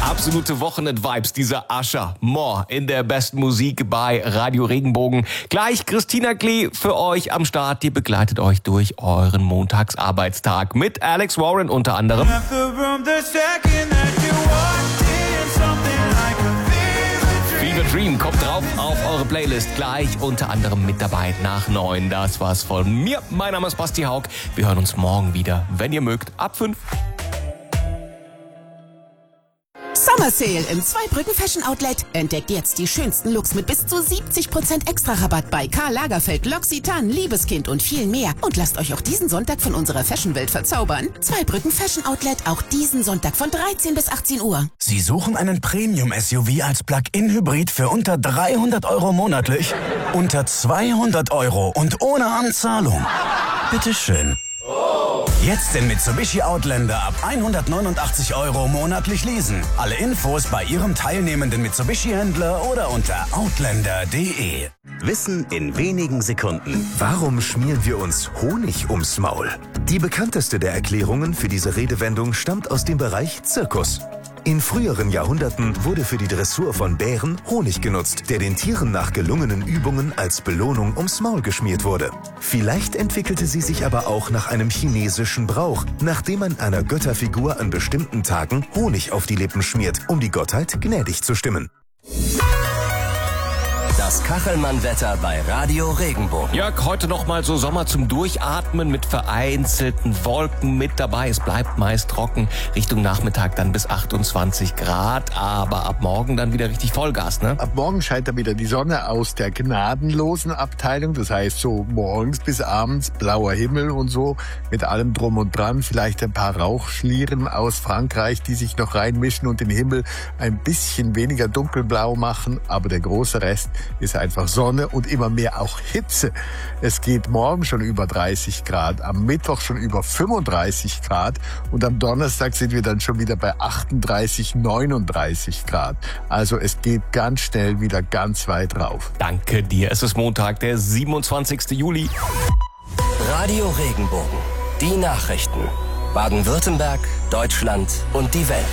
Absolute Wochenend-Vibes, dieser Usher More in der besten Musik bei Radio Regenbogen. Gleich Christina Klee für euch am Start. Die begleitet euch durch euren Montagsarbeitstag mit Alex Warren unter anderem. Fever Dream kommt drauf auf eure Playlist. Gleich unter anderem mit dabei nach 9. Das war's von mir. Mein Name ist Basti Haug. Wir hören uns morgen wieder, wenn ihr mögt, ab 5. Summer Sale im Zweibrücken Fashion Outlet. Entdeckt jetzt die schönsten Looks mit bis zu 70% Extra-Rabatt bei Karl Lagerfeld, L'Occitane, Liebeskind und viel mehr. Und lasst euch auch diesen Sonntag von unserer Fashion-Welt verzaubern. Zweibrücken Fashion Outlet, auch diesen Sonntag von 13 bis 18 Uhr. Sie suchen einen Premium-SUV als Plug-in-Hybrid für unter 300 € monatlich? Unter 200 € und ohne Anzahlung? Bitteschön. Jetzt den Mitsubishi Outlander ab 189 € monatlich leasen. Alle Infos bei Ihrem teilnehmenden Mitsubishi-Händler oder unter outlander.de. Wissen in wenigen Sekunden. Warum schmieren wir uns Honig ums Maul? Die bekannteste der Erklärungen für diese Redewendung stammt aus dem Bereich Zirkus. In früheren Jahrhunderten wurde für die Dressur von Bären Honig genutzt, der den Tieren nach gelungenen Übungen als Belohnung ums Maul geschmiert wurde. Vielleicht entwickelte sie sich aber auch nach einem chinesischen Brauch, nachdem man einer Götterfigur an bestimmten Tagen Honig auf die Lippen schmiert, um die Gottheit gnädig zu stimmen. Das Kachelmann-Wetter bei Radio Regenbogen. Jörg, heute noch mal so Sommer zum Durchatmen mit vereinzelten Wolken mit dabei. Es bleibt meist trocken. Richtung Nachmittag dann bis 28 Grad. Aber ab morgen dann wieder richtig Vollgas, ne? Ab morgen scheint dann wieder die Sonne aus der gnadenlosen Abteilung. Das heißt so morgens bis abends blauer Himmel und so mit allem drum und dran. Vielleicht ein paar Rauchschlieren aus Frankreich, die sich noch reinmischen und den Himmel ein bisschen weniger dunkelblau machen. Aber der große Rest ist einfach Sonne und immer mehr auch Hitze. Es geht morgen schon über 30 Grad, am Mittwoch schon über 35 Grad und am Donnerstag sind wir dann schon wieder bei 38, 39 Grad. Also es geht ganz schnell wieder ganz weit rauf. Danke dir. Es ist Montag, der 27. Juli. Radio Regenbogen. Die Nachrichten. Baden-Württemberg, Deutschland und die Welt.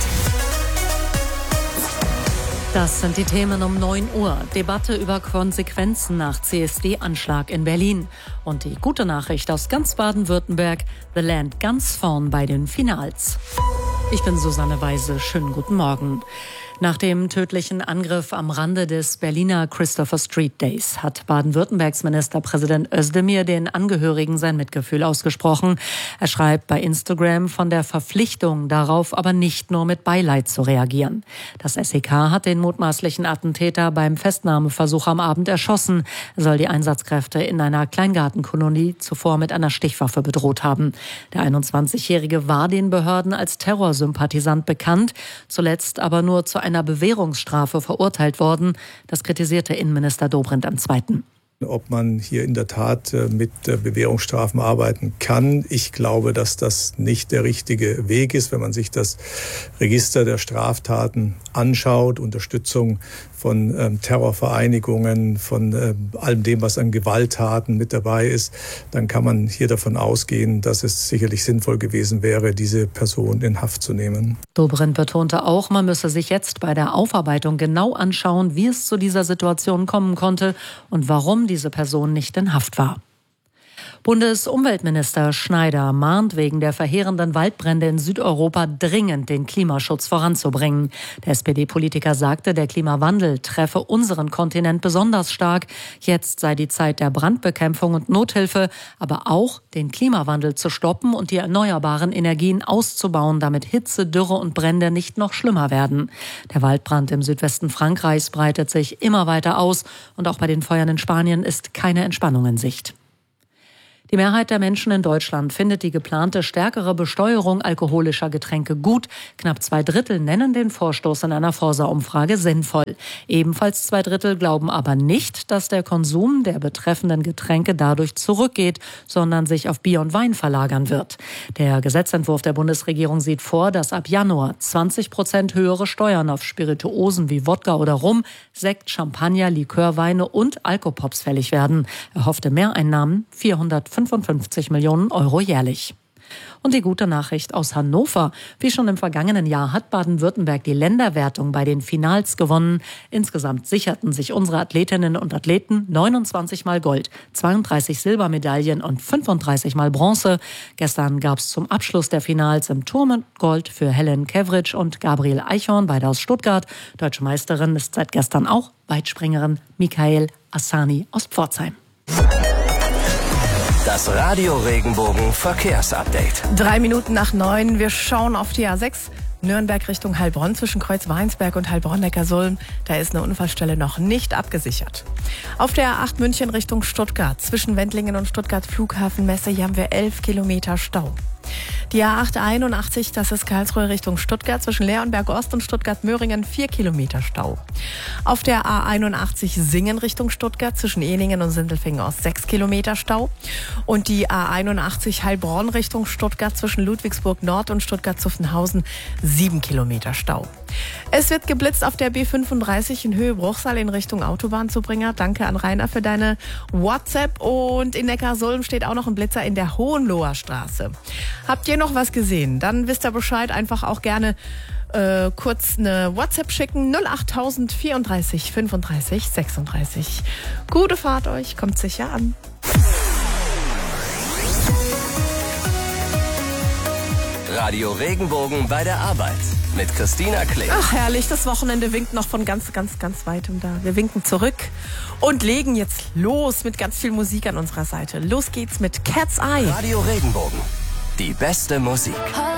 Das sind die Themen um 9 Uhr. Debatte über Konsequenzen nach CSD-Anschlag in Berlin. Und die gute Nachricht aus ganz Baden-Württemberg: The Land ganz vorn bei den Finals. Ich bin Susanne Weise. Schönen guten Morgen. Nach dem tödlichen Angriff am Rande des Berliner Christopher Street Days hat Baden-Württembergs Ministerpräsident Özdemir den Angehörigen sein Mitgefühl ausgesprochen. Er schreibt bei Instagram von der Verpflichtung darauf, aber nicht nur mit Beileid zu reagieren. Das SEK hat den mutmaßlichen Attentäter beim Festnahmeversuch am Abend erschossen. Er soll die Einsatzkräfte in einer Kleingartenkolonie zuvor mit einer Stichwaffe bedroht haben. Der 21-Jährige war den Behörden als Terrorsympathisant bekannt, zuletzt aber nur zu einer Bewährungsstrafe verurteilt worden. Das kritisierte Innenminister Dobrindt am 2. Ob man hier in der Tat mit Bewährungsstrafen arbeiten kann. Ich glaube, dass das nicht der richtige Weg ist, wenn man sich das Register der Straftaten anschaut, Unterstützung von Terrorvereinigungen, von allem dem, was an Gewalttaten mit dabei ist, dann kann man hier davon ausgehen, dass es sicherlich sinnvoll gewesen wäre, diese Person in Haft zu nehmen. Dobrindt betonte auch, man müsse sich jetzt bei der Aufarbeitung genau anschauen, wie es zu dieser Situation kommen konnte und warum diese Person nicht in Haft war. Bundesumweltminister Schneider mahnt wegen der verheerenden Waldbrände in Südeuropa dringend den Klimaschutz voranzubringen. Der SPD-Politiker sagte, der Klimawandel treffe unseren Kontinent besonders stark. Jetzt sei die Zeit der Brandbekämpfung und Nothilfe, aber auch den Klimawandel zu stoppen und die erneuerbaren Energien auszubauen, damit Hitze, Dürre und Brände nicht noch schlimmer werden. Der Waldbrand im Südwesten Frankreichs breitet sich immer weiter aus und auch bei den Feuern in Spanien ist keine Entspannung in Sicht. Die Mehrheit der Menschen in Deutschland findet die geplante stärkere Besteuerung alkoholischer Getränke gut. Knapp 2/3 nennen den Vorstoß in einer Forsa-Umfrage sinnvoll. Ebenfalls 2/3 glauben aber nicht, dass der Konsum der betreffenden Getränke dadurch zurückgeht, sondern sich auf Bier und Wein verlagern wird. Der Gesetzentwurf der Bundesregierung sieht vor, dass ab Januar 20% höhere Steuern auf Spirituosen wie Wodka oder Rum, Sekt, Champagner, Likörweine und Alkopops fällig werden. Erhoffte Mehreinnahmen 455 Millionen Euro jährlich. Und die gute Nachricht aus Hannover. Wie schon im vergangenen Jahr hat Baden-Württemberg die Länderwertung bei den Finals gewonnen. Insgesamt sicherten sich unsere Athletinnen und Athleten 29 Mal Gold, 32 Silbermedaillen und 35 Mal Bronze. Gestern gab es zum Abschluss der Finals im Turnen Gold für Helen Kevritsch und Gabriel Eichhorn, beide aus Stuttgart. Deutsche Meisterin ist seit gestern auch Weitspringerin Michael Assani aus Pforzheim. Das Radio Regenbogen Verkehrsupdate. 3 Minuten nach 9. Wir schauen auf die A6. Nürnberg Richtung Heilbronn zwischen Kreuz-Weinsberg und Heilbronn-Neckarsulm. Da ist eine Unfallstelle noch nicht abgesichert. Auf der A8 München Richtung Stuttgart zwischen Wendlingen und Stuttgart Flughafenmesse. Hier haben wir 11 Kilometer Stau. Die A8 81, das ist Karlsruhe Richtung Stuttgart zwischen Leonberg Ost und Stuttgart-Möhringen, 4 Kilometer Stau. Auf der A81 Singen Richtung Stuttgart zwischen Ehningen und Sindelfingen Ost 6 Kilometer Stau. Und die A81 Heilbronn Richtung Stuttgart zwischen Ludwigsburg Nord und Stuttgart-Zuffenhausen 7 Kilometer Stau. Es wird geblitzt auf der B35 in Höhe Bruchsal in Richtung Autobahnzubringer. Danke an Rainer für deine WhatsApp. Und in Neckarsulm steht auch noch ein Blitzer in der Hohenloher Straße. Habt ihr noch was gesehen? Dann wisst ihr Bescheid. Einfach auch gerne kurz eine WhatsApp schicken. 08000 34 35 36. Gute Fahrt euch. Kommt sicher an. Radio Regenbogen bei der Arbeit mit Christina Klee. Ach herrlich, das Wochenende winkt noch von ganz, ganz, ganz weitem da. Wir winken zurück und legen jetzt los mit ganz viel Musik an unserer Seite. Los geht's mit Cat's Eye. Radio Regenbogen, die beste Musik.